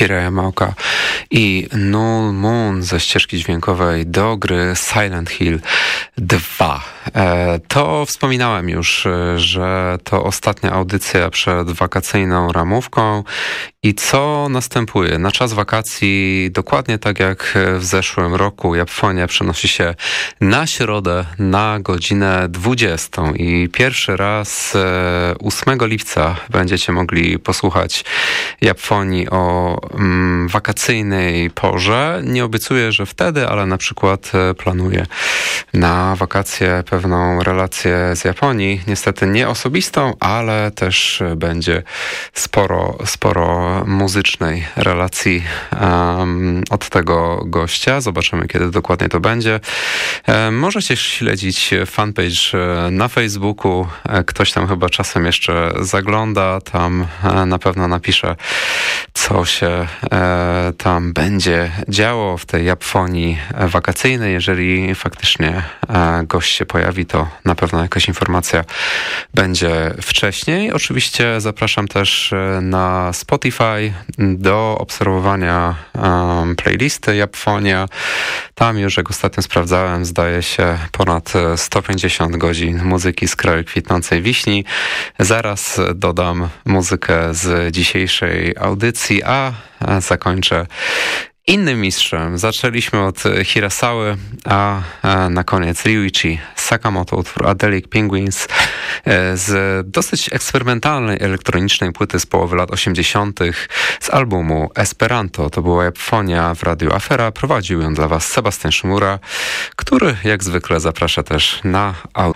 Akira Yamaoka i Null Moon ze ścieżki dźwiękowej do gry Silent Hill 2. To wspominałem już, że to ostatnia audycja przed wakacyjną ramówką i co następuje? Na czas wakacji, dokładnie tak jak w zeszłym roku, Japfonia przenosi się na środę na godzinę 20 i pierwszy raz 8 lipca będziecie mogli posłuchać Japfonii o wakacyjnej porze. Nie obiecuję, że wtedy, ale na przykład planuję na wakacje pewną relację z Japonii. Niestety nie osobistą, ale też będzie sporo muzycznej relacji od tego gościa. Zobaczymy, kiedy dokładnie to będzie. Możecie śledzić fanpage na Facebooku. Ktoś tam chyba czasem jeszcze zagląda. Tam na pewno napiszę, co się tam będzie działo w tej Japfonii wakacyjnej. Jeżeli faktycznie gość się pojawi, to na pewno jakaś informacja będzie wcześniej. Oczywiście zapraszam też na Spotify do obserwowania playlisty Japfonia. Tam już, jak ostatnio sprawdzałem, zdaje się ponad 150 godzin muzyki z kraju kwitnącej wiśni. Zaraz dodam muzykę z dzisiejszej audycji, a zakończę innym mistrzem. Zaczęliśmy od Hirasawy, a na koniec Ryuichi Sakamoto, utwór Adelic Penguins z dosyć eksperymentalnej elektronicznej płyty z połowy lat 80. z albumu Esperanto. To była Japfonia w Radiu Afera. Prowadził ją dla was Sebastian Szymura, który jak zwykle zaprasza też na